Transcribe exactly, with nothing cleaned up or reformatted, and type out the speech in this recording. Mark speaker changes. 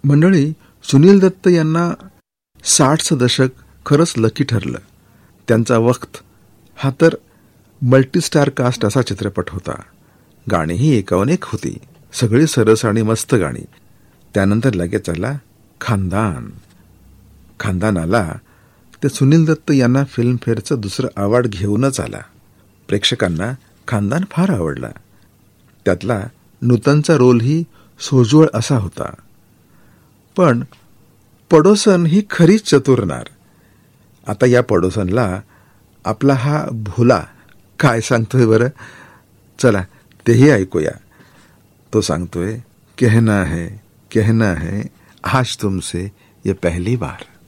Speaker 1: मंडळी, सुनील दत्त यांना साठचं दशक खरंच लकी ठरलं. त्यांचा वक्त हा तर मल्टीस्टार कास्ट असा चित्रपट होता. गाणीही एकाहून एक होती, सगळी सरस आणि मस्त गाणी. त्यानंतर लगेच आला खानदान. खानदान आला ते सुनील दत्त यांना फिल्मफेअरचं दुसरं अवॉर्ड घेऊनच आला. प्रेक्षकांना खानदान फार आवडला. त्यातला नूतनचा रोलही सोज्वळ असा होता. पण पडोसन ही खरीच चतुरनार. आता या पडोसनला आपला हा भोला काय सांगतोय बरं? चला तेही ऐकूया. तो सांगतोय, कहना है कहना है आज तुमसे ये पहली बार.